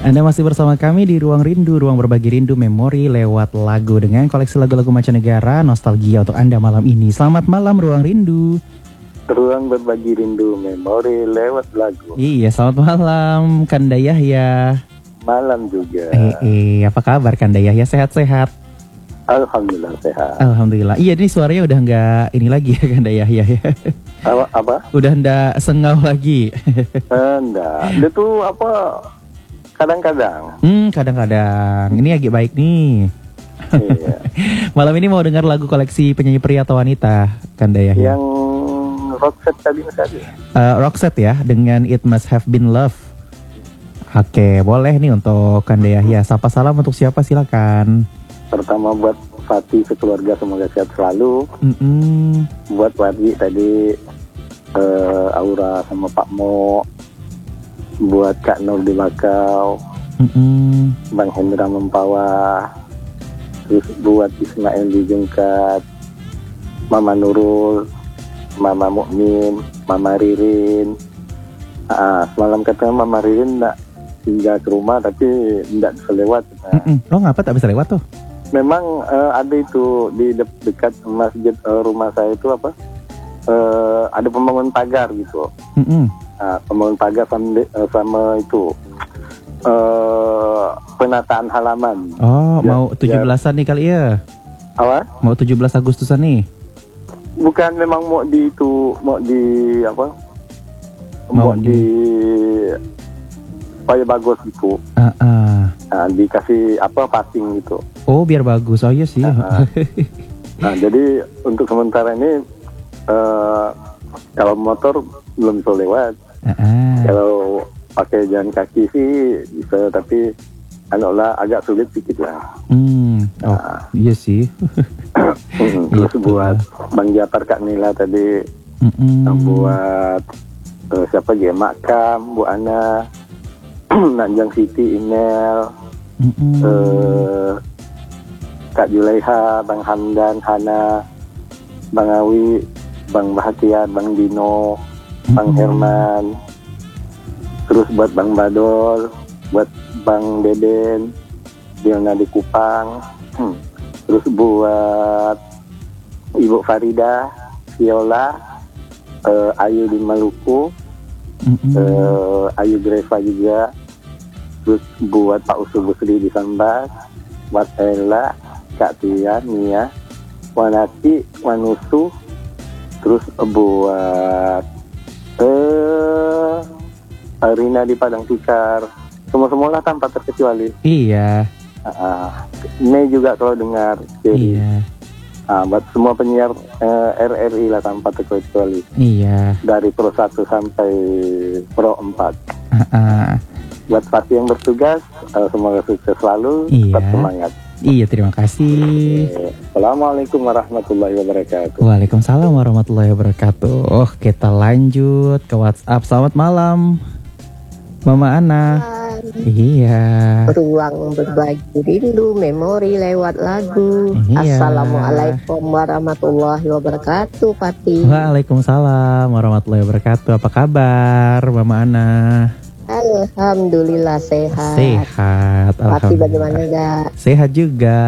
Anda masih bersama kami di Ruang Rindu, ruang berbagi rindu memori lewat lagu dengan koleksi lagu-lagu mancanegara nostalgia untuk Anda malam ini. Selamat malam Ruang Rindu. Ruang berbagi rindu memori lewat lagu. Iya, selamat malam Kanda Yahya. Malam juga. Apa kabar Kanda Yahya? Sehat-sehat? Alhamdulillah sehat. Alhamdulillah. Iya, ini suaranya udah nggak ini lagi ya Kanda Yahya ya. Apa? Udah nggak sengau lagi. Enggak. Dia tuh apa? Kadang-kadang. Kadang-kadang. Ini lagi baik nih. Iya. Malam ini mau dengar lagu koleksi penyanyi pria atau wanita, Kanda Yahya? Yang Roxette tadi misalnya. Roxette ya, dengan It Must Have Been Love. Oke, boleh nih untuk Kanda Yahya. Sapa salam untuk siapa, silakan. Pertama buat Fatih sekeluarga semoga sehat selalu. Buat Wadi tadi, Aura sama Pak Mo. Buat Kak Nur di Bakau, Bang Hendra Mempawah, terus buat Ismail di Jungkat, Mama Nurul, Mama Mukmin, Mama Ririn. Semalam katanya Mama Ririn nggak tinggal ke rumah tapi nggak bisa lewat. Lo ngapa tak bisa lewat tuh? Memang ada itu di dekat masjid rumah saya itu apa? Ada pembangunan pagar gitu. Pembangunan pagar sama itu penataan halaman. Oh, mau 17-an nih kali ya? Apa? Mau 17 Agustusan nih? Bukan, memang mau di apa? Mau di supaya bagus gitu. Dikasih apa passing gitu. Oh, biar bagus. Oh iya sih. Jadi untuk sementara ini kalau motor belum bisa lewat. Kalau pakai jalan kaki sih bisa, tapi agak sulit sedikit lah. Iya sih. Terus buat Bang Japar, Kak Nila tadi, buat siapa aja, Makam, Bu Ana, Nanjang Siti, Inel, Kak Julaiha, Bang Hamdan, Hana, Bang Awi, Bang Bahagia, Bang Dino, Bang Herman, terus buat Bang Badol, buat Bang Deden, Diona di Kupang, terus buat Ibu Farida, Viola, Ayu di Maluku, Ayu Greva juga, terus buat Pak Usul Busri di Sambas, buat Ella, Kak Tia, Mia, Wanati, Wanusu, terus buat Rina di Padang Tikar, semua-semualah tanpa terkecuali. Iya. Ini juga kalau dengar. Jadi, iya. Buat semua penyiar RRI lah tanpa terkecuali. Iya. Dari Pro 1 sampai Pro 4. Buat Fatih yang bertugas, semoga sukses selalu, tetap semangat. Iya, terima kasih. Assalamualaikum warahmatullahi wabarakatuh. Waalaikumsalam warahmatullahi wabarakatuh. Kita lanjut ke WhatsApp. Selamat malam, Mama Ana. Iya. Ruang berbagi rindu memori lewat lagu. Iya. Assalamualaikum warahmatullahi wabarakatuh, Fatih. Waalaikumsalam warahmatullahi wabarakatuh. Apa kabar, Mama Ana? Alhamdulillah sehat. Sehat. Fatih bagaimana, Kak? Sehat juga.